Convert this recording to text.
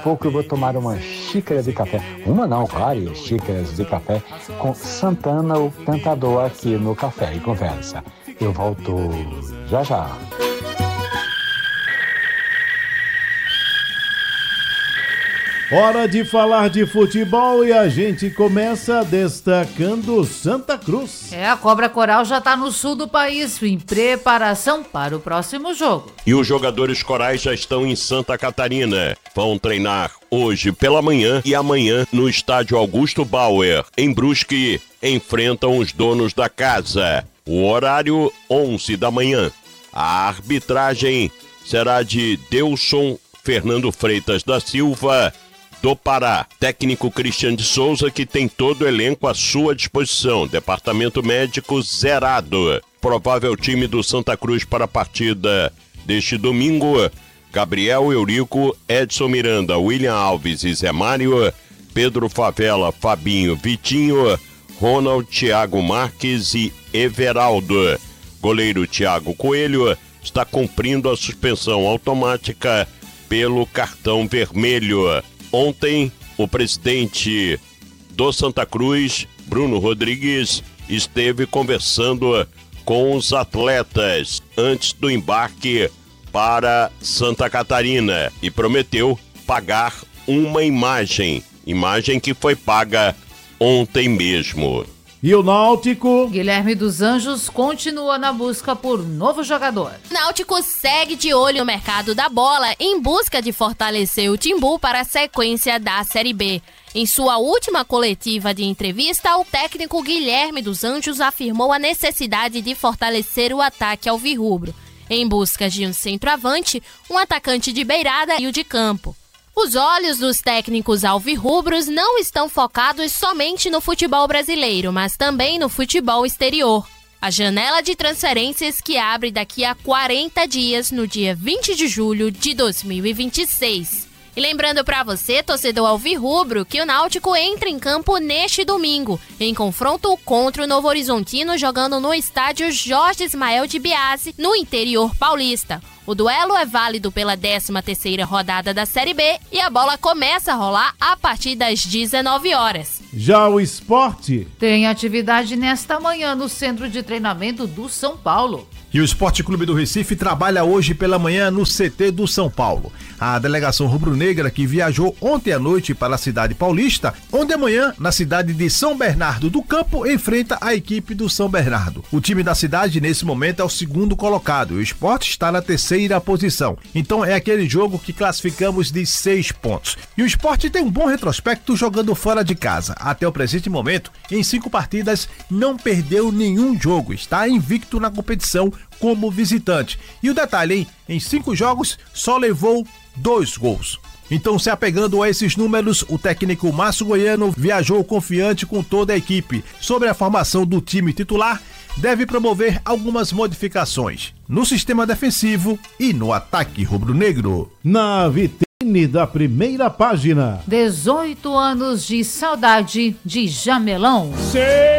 pouco eu vou tomar uma xícara de café. Uma não, várias xícaras de café com Santana, o Tentador, aqui no Café e Conversa. Eu volto já já. Hora de falar de futebol e a gente começa destacando Santa Cruz. A Cobra Coral já está no sul do país em preparação para o próximo jogo. E os jogadores corais já estão em Santa Catarina. Vão treinar hoje pela manhã e amanhã no estádio Augusto Bauer. Em Brusque, enfrentam os donos da casa. O horário 11 da manhã. A arbitragem será de Delson Fernando Freitas da Silva, do Pará. Técnico Cristian de Souza, que tem todo o elenco à sua disposição. Departamento médico zerado. Provável time do Santa Cruz para a partida deste domingo: Gabriel Eurico, Edson Miranda, William Alves e Zé Mário, Pedro Favela, Fabinho, Vitinho, Ronald, Thiago Marques e Everaldo. Goleiro Thiago Coelho está cumprindo a suspensão automática pelo cartão vermelho. Ontem, o presidente do Santa Cruz, Bruno Rodrigues, esteve conversando com os atletas antes do embarque para Santa Catarina e prometeu pagar uma imagem que foi paga ontem mesmo. E o Náutico? Guilherme dos Anjos continua na busca por novo jogador. Náutico segue de olho no mercado da bola em busca de fortalecer o Timbu para a sequência da Série B. Em sua última coletiva de entrevista, o técnico Guilherme dos Anjos afirmou a necessidade de fortalecer o ataque alvirrubro, em busca de um centroavante, um atacante de beirada e o de campo. Os olhos dos técnicos alvirrubros não estão focados somente no futebol brasileiro, mas também no futebol exterior. A janela de transferências que abre daqui a 40 dias, no dia 20 de julho de 2026. E lembrando para você, torcedor alvirrubro, que o Náutico entra em campo neste domingo, em confronto contra o Novo Horizontino, jogando no estádio Jorge Ismael de Biase, no interior paulista. O duelo é válido pela 13ª rodada da Série B e a bola começa a rolar a partir das 19 horas. Já o Sport? Tem atividade nesta manhã no Centro de Treinamento do São Paulo. E o Esporte Clube do Recife trabalha hoje pela manhã no CT do São Paulo. A delegação rubro-negra, que viajou ontem à noite para a cidade paulista, onde amanhã, na cidade de São Bernardo do Campo, enfrenta a equipe do São Bernardo. O time da cidade, nesse momento, é o segundo colocado. O Sport está na 3ª posição. Então é aquele jogo que classificamos de 6 pontos. E o Sport tem um bom retrospecto jogando fora de casa. Até o presente momento, em 5 partidas, não perdeu nenhum jogo. Está invicto na competição como visitante. E o detalhe, hein? Em 5 jogos, só levou 2 gols. Então, se apegando a esses números, o técnico Márcio Goiano viajou confiante com toda a equipe. Sobre a formação do time titular, deve promover algumas modificações no sistema defensivo e no ataque rubro-negro. Na vitrine da primeira página: 18 anos de saudade de Jamelão.